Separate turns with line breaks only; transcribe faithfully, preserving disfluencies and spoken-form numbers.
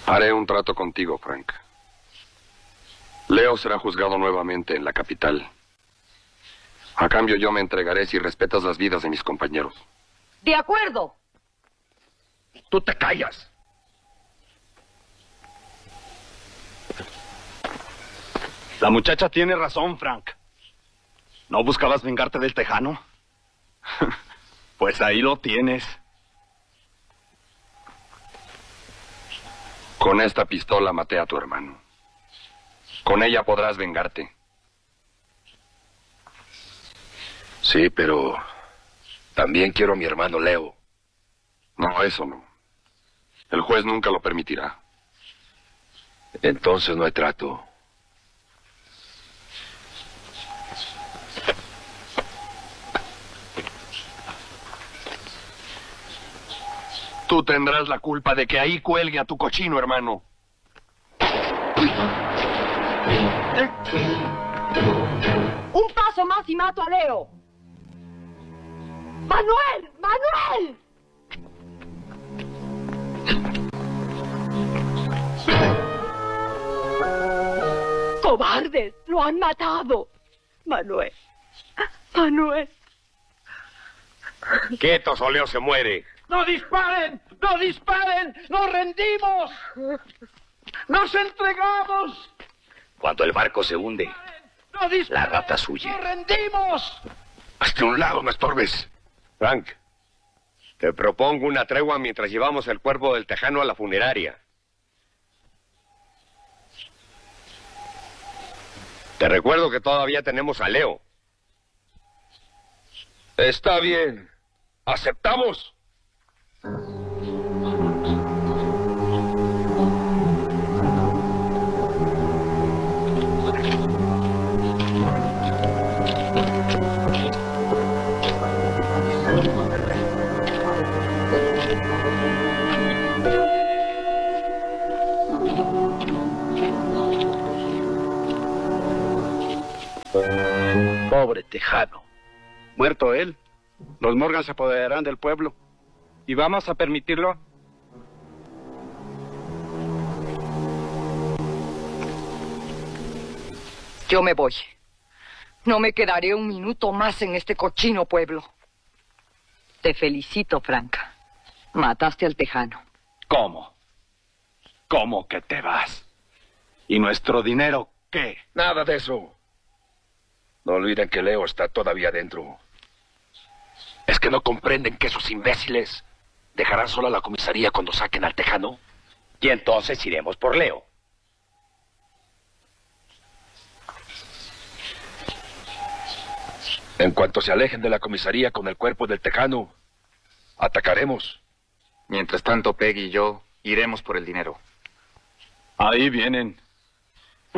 Haré un trato contigo, Frank. Leo será juzgado nuevamente en la capital. A cambio, yo me entregaré si respetas las vidas de mis compañeros.
De acuerdo.
Tú te callas.
La muchacha tiene razón, Frank. ¿No buscabas vengarte del tejano? Pues ahí lo tienes.
Con esta pistola maté a tu hermano. Con ella podrás vengarte.
Sí, pero también quiero a mi hermano Leo.
No, eso no. El juez nunca lo permitirá.
Entonces no hay trato.
Tú tendrás la culpa de que ahí cuelgue a tu cochino hermano.
Un paso más y mato a Leo. ¡Manuel! ¡Manuel! ¡Cobardes! ¡Lo han matado! Manuel. Manuel.
Quietos o Leo se muere.
¡No disparen! ¡No disparen! ¡Nos rendimos! ¡Nos entregamos!
Cuando el barco se hunde,
¡No disparen!
la rata huye.
¡Nos rendimos!
Hasta un lado, no estorbes.
Frank, te propongo una tregua mientras llevamos el cuerpo del tejano a la funeraria. Te recuerdo que todavía tenemos a Leo.
Está bien. ¿Aceptamos?
Pobre tejano.
Muerto él, los Morgan se apoderarán del pueblo. ¿Y vamos a permitirlo?
Yo me voy. No me quedaré un minuto más en este cochino pueblo. Te felicito, Franca. Mataste al tejano.
¿Cómo? ¿Cómo que te vas? ¿Y nuestro dinero qué?
Nada de eso. No olviden que Leo está todavía dentro. ¿Es que no comprenden que esos imbéciles dejarán sola la comisaría cuando saquen al tejano?
Y entonces iremos por Leo.
En cuanto se alejen de la comisaría con el cuerpo del tejano, atacaremos.
Mientras tanto, Peggy y yo iremos por el dinero.
Ahí vienen.